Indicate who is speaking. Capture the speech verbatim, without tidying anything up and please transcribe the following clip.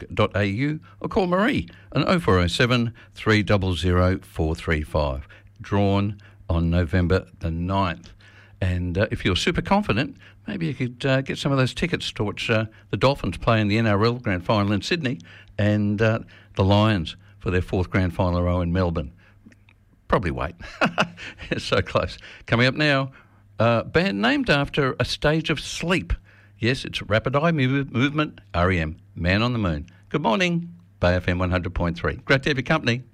Speaker 1: dot a u or call Marie on oh four oh seven, three zero zero, four three five. Drawn on November the ninth. And uh, if you're super confident, maybe you could uh, get some of those tickets to watch uh, the Dolphins play in the N R L Grand Final in Sydney and uh, the Lions for their fourth Grand Final row in Melbourne. Probably wait. It's so close. Coming up now, uh, band named after a stage of sleep. Yes, it's Rapid Eye move- Movement, R E M, Man on the Moon. Good morning, Bay F M one hundred point three. Great to have your company.